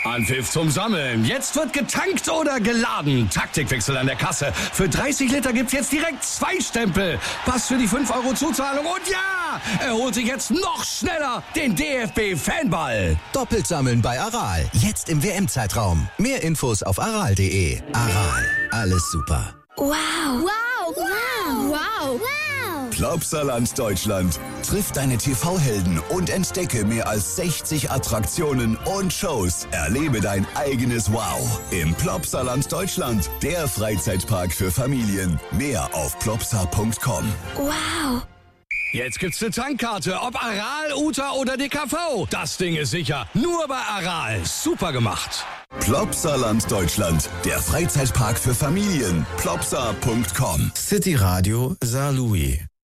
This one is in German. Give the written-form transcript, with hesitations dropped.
Anpfiff zum Sammeln. Jetzt wird getankt oder geladen. Taktikwechsel an der Kasse. Für 30 Liter gibt's jetzt direkt 2 Stempel. Pass für die 5 € Zuzahlung. Und ja, er holt sich jetzt noch schneller den DFB-Fanball. Doppelt sammeln bei Aral. Jetzt im WM-Zeitraum. Mehr Infos auf aral.de. Aral. Alles super. Wow. Wow. Wow. Wow. Wow. Plopsaland Deutschland. Triff deine TV-Helden und entdecke mehr als 60 Attraktionen und Shows. Erlebe dein eigenes Wow im Plopsaland Deutschland. Der Freizeitpark für Familien. Mehr auf plopsa.com. Wow. Jetzt gibt's eine Tankkarte, ob Aral, Uta oder DKV. Das Ding ist sicher. Nur bei Aral. Super gemacht. Plopsaland Deutschland. Der Freizeitpark für Familien. plopsa.com. City Radio Saarlouis.